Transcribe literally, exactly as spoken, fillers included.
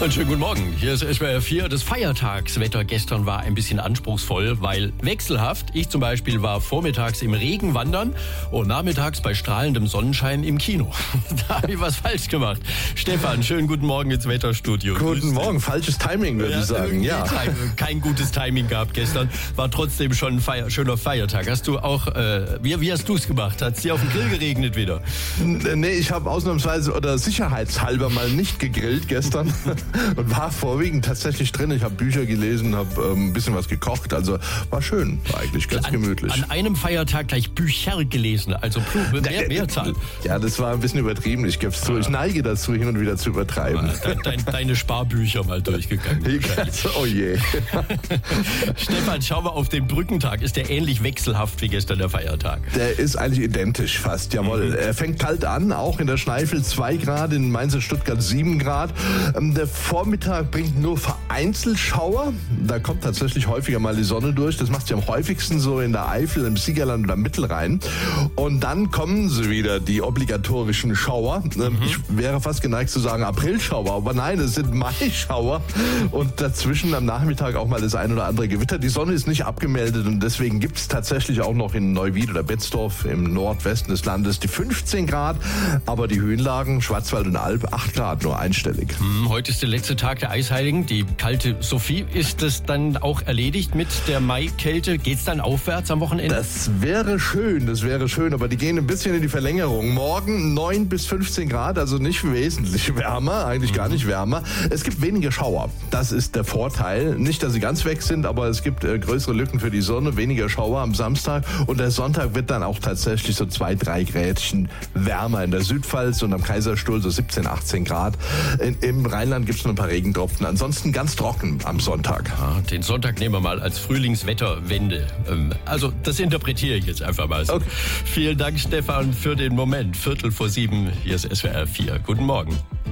Und schönen guten Morgen. Hier ist S W R vier. Das Feiertagswetter gestern war ein bisschen anspruchsvoll, weil wechselhaft. Ich zum Beispiel war vormittags im Regen wandern und nachmittags bei strahlendem Sonnenschein im Kino. Da habe ich was falsch gemacht. Stefan, schönen guten Morgen ins Wetterstudio. Guten Morgen. Falsches Timing, würde ja, ich sagen. Ja. Kein gutes Timing gehabt gestern. War trotzdem schon ein Feier, schöner Feiertag. Hast du auch, äh, wie, wie hast du es gemacht? Hat es dir auf dem Grill geregnet wieder? Nee, ich habe ausnahmsweise oder sicherheitshalber mal nicht gegrillt gestern. Und war vorwiegend tatsächlich drin. Ich habe Bücher gelesen, habe ähm, ein bisschen was gekocht. Also war schön, war eigentlich ganz an, gemütlich. An einem Feiertag gleich Bücher gelesen, also Plus, mehr, Mehrzahl. Ja, das war ein bisschen übertrieben, ich gebe es zu. Ich neige dazu, hin und wieder zu übertreiben. Dein, dein, deine Sparbücher mal durchgegangen. Oh je. Stefan, schau mal auf den Brückentag. Ist der ähnlich wechselhaft wie gestern der Feiertag? Der ist eigentlich identisch fast, jawohl. Mhm. Er fängt kalt an, auch in der Schneifel zwei Grad, in Mainz und Stuttgart sieben Grad. Der Vormittag bringt nur vereinzelt Schauer. Da kommt tatsächlich häufiger mal die Sonne durch. Das macht sie am häufigsten so in der Eifel, im Siegerland oder Mittelrhein. Und dann kommen sie wieder, die obligatorischen Schauer. Mhm. Ich wäre fast geneigt zu sagen Aprilschauer, aber nein, es sind Maischauer. Und dazwischen am Nachmittag auch mal das ein oder andere Gewitter. Die Sonne ist nicht abgemeldet und deswegen gibt es tatsächlich auch noch in Neuwied oder Betzdorf im Nordwesten des Landes die fünfzehn Grad. Aber die Höhenlagen, Schwarzwald und Alb, acht Grad, nur einstellig. Mhm, heute ist der letzte Tag der Eisheiligen, die kalte Sophie. Ist das dann auch erledigt mit der Maikälte? Geht es dann aufwärts am Wochenende? Das wäre schön, das wäre schön, aber die gehen ein bisschen in die Verlängerung. Morgen neun bis fünfzehn Grad, also nicht wesentlich wärmer, eigentlich mhm. gar nicht wärmer. Es gibt weniger Schauer, das ist der Vorteil. Nicht, dass sie ganz weg sind, aber es gibt äh, größere Lücken für die Sonne, weniger Schauer am Samstag und der Sonntag wird dann auch tatsächlich so zwei, drei Grädchen wärmer in der Südpfalz und am Kaiserstuhl so siebzehn, achtzehn Grad. In, Im Rheinland gibt es nur ein paar Regentropfen. Ansonsten ganz trocken am Sonntag. Ja, den Sonntag nehmen wir mal als Frühlingswetterwende. Also das interpretiere ich jetzt einfach mal so. Okay. Vielen Dank, Stefan, für den Moment. Viertel vor sieben, hier ist S W R vier. Guten Morgen.